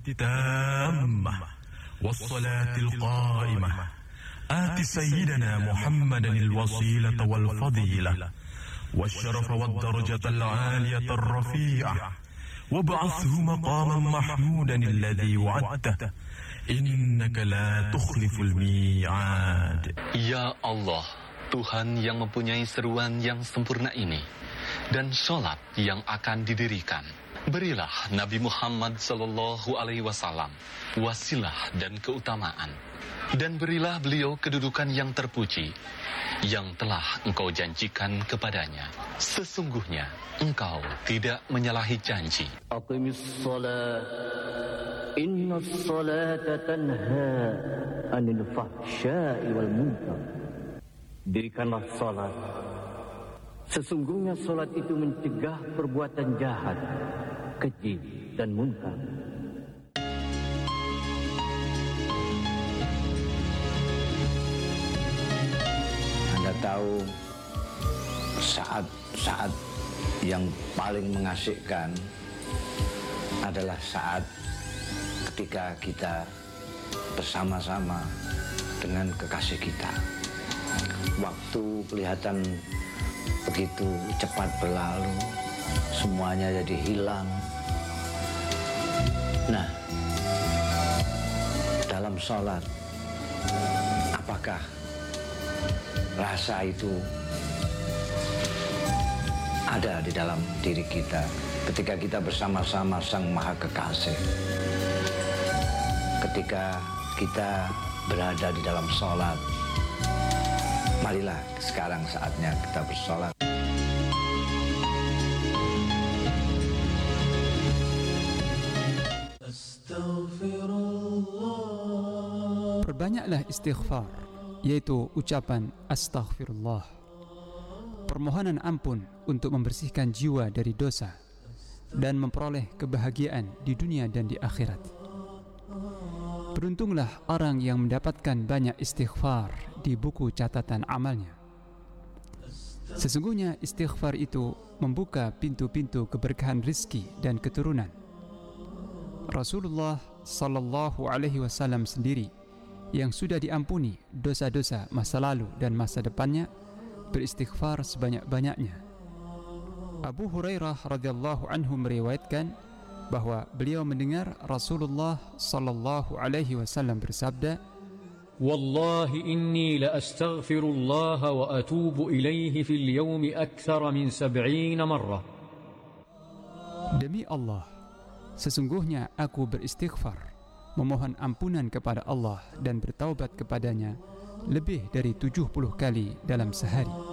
تامة والصلاة القائمة آت سيدنا محمدا الوسيلة والفضيلة والشرف والدرجة العالية الرفيعة وابعثه مقاما محمودا الذي وعدته إنك لا تخلف الميعاد. Ya Allah, Tuhan yang mempunyai seruan yang sempurna ini dan sholat yang akan didirikan, berilah Nabi Muhammad sallallahu alaihi wasallam wasilah dan keutamaan, dan berilah beliau kedudukan yang terpuji yang telah Engkau janjikan kepadanya. Sesungguhnya Engkau tidak menyalahi janji. Aqimis shalah, innas salata tanha 'anil fahsya'i wal munkar. Dirikanlah salat. Sesungguhnya salat itu mencegah perbuatan jahat, keji dan munkar. Anda tahu saat-saat yang paling mengasihkan adalah saat ketika kita bersama-sama dengan kekasih kita. Waktu kelihatan begitu cepat berlalu, semuanya jadi hilang. Nah, dalam sholat, apakah rasa itu ada di dalam diri kita ketika kita bersama-sama Sang Maha Kekasih? Ketika kita berada di dalam sholat, marilah sekarang saatnya kita bersolat. Perbanyaklah istighfar, yaitu ucapan astaghfirullah, permohonan ampun untuk membersihkan jiwa dari dosa dan memperoleh kebahagiaan di dunia dan di akhirat. Beruntunglah orang yang mendapatkan banyak istighfar di buku catatan amalnya. Sesungguhnya istighfar itu membuka pintu-pintu keberkahan rizki dan keturunan. Rasulullah sallallahu alaihi wasallam sendiri yang sudah diampuni dosa-dosa masa lalu dan masa depannya beristighfar sebanyak-banyaknya. Abu Hurairah radhiyallahu anhu meriwayatkan bahwa beliau mendengar Rasulullah sallallahu alaihi wasallam bersabda, "Wallahi inni la astaghfirullah wa atubu ilaihi fil yawmi akthara min 70 marrah." Demi Allah, sesungguhnya aku beristighfar, memohon ampunan kepada Allah dan bertaubat kepadanya lebih dari 70 kali dalam sehari.